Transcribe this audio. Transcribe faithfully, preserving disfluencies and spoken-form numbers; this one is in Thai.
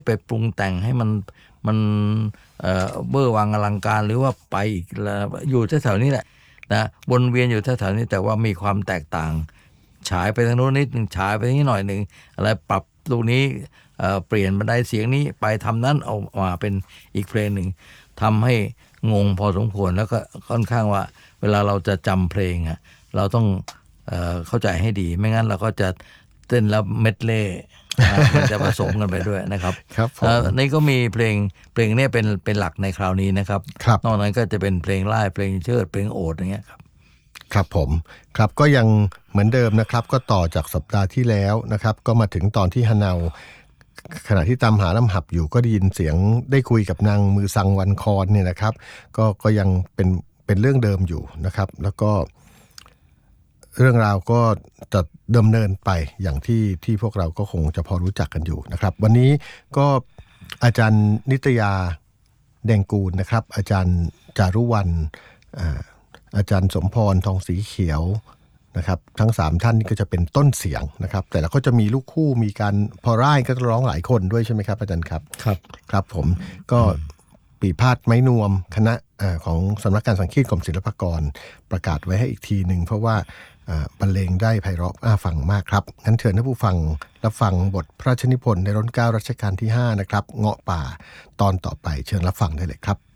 ไปปรุงแต่งให้มันมันเอ่อเบอร์วังอลังการหรือว่าไปอีกอยู่แถวๆนี้แหละนะวนเวียนอยู่แถวๆนี้แต่ว่ามีความแตกต่างฉายไปทางโน้นนิดนึงฉายไปทางนี้หน่อยนึงอะไรปรับตรงนี้เอ่อเปลี่ยนบันไดเสียงนี้ไปทำนั้นเอามาเป็นอีกเพลงหนึ่งทำให้งงพอสมควรแล้วก็ค่อนข้างว่าเวลาเราจะจำเพลงอ่ะเราต้องเอ่อเข้าใจให้ดีไม่งั้นเราก็จะเต้นแล้วเม็ดเล่มันจะผสมกันไปด้วยนะครับครับผมนี่ก็มีเพลงเพลงนี้เป็นเป็นหลักในคราวนี้นะครับนอกนั้นก็จะเป็นเพลงไล่เพลงเชิดเพลงโอดอย่างเงี้ยครับครับผมครับก็ยังเหมือนเดิมนะครับก็ต่อจากสัปดาห์ที่แล้วนะครับก็มาถึงตอนที่ฮะเนาขณะที่ตามหาลำหับอยู่ก็ได้ยินเสียงได้คุยกับนางมือสังวันคอนเนี่ยนะครับก็ก็ยังเป็นเป็นเรื่องเดิมอยู่นะครับแล้วก็เรื่องราวก็จะดำเนินไปอย่างที่ที่พวกเราก็คงจะพอรู้จักกันอยู่นะครับวันนี้ก็อาจารย์นิตยาแดงกูลนะครับอาจารย์จารุวรรณอาจารย์สมพรทองสีเขียวนะครับทั้งสามท่านนี่ก็จะเป็นต้นเสียงนะครับแต่ละก็จะมีลูกคู่มีการพอร่ายก็ร้องหลายคนด้วยใช่ไหมครับอาจารย์ครับครับครับผมก็ปีพาดไม้นวมคณะของสำนักการสังคีตกรมศิลปากรประกาศไว้ให้อีกทีหนึ่งเพราะว่าบรรเลงได้ไพเราะน่าฟังมากครับงั้นเชิญท่านผู้ฟังรับฟังบทพระราชนิพนธ์ในรัชกาลที่ห้านะครับเงาะป่าตอนต่อไปเชิญรับฟังได้เลยครับ